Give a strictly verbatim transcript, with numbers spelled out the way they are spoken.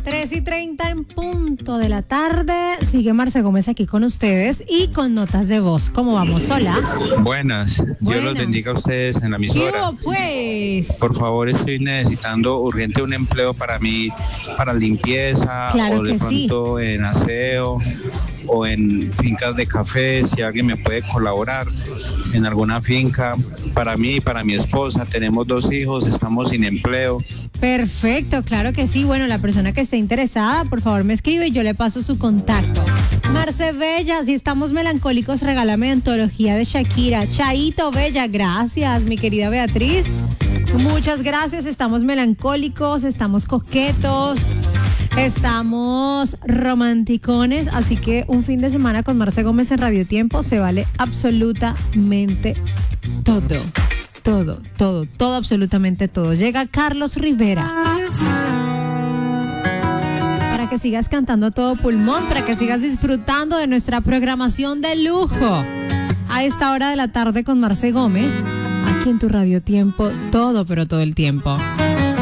tres y treinta en punto de la tarde. Sigue Marce Gómez aquí con ustedes y con notas de voz. ¿Cómo vamos? Hola. Buenas. Dios Buenas. los bendiga a ustedes en la ¿Qué emisora. hubo, pues? Por favor, estoy necesitando urgente un empleo para mí, para limpieza, Claro o de que sí. pronto en aseo o en fincas de café. Si alguien me puede colaborar en alguna finca, para mí y para mi esposa. Tenemos dos hijos, estamos sin empleo. Perfecto, claro que sí. Bueno, la persona que esté interesada, por favor me escribe y yo le paso su contacto. Marce Bella, si estamos melancólicos, regálame antología de Shakira. Chaito Bella, gracias, mi querida Beatriz. Muchas gracias, estamos melancólicos, estamos coquetos, estamos romanticones, así que un fin de semana con Marce Gómez en Radio Tiempo se vale absolutamente todo. Todo, todo, todo, absolutamente todo. Llega Carlos Rivera. Para que sigas cantando a todo pulmón, para que sigas disfrutando de nuestra programación de lujo. A esta hora de la tarde con Marce Gómez, aquí en tu Radio Tiempo, todo, pero todo el tiempo.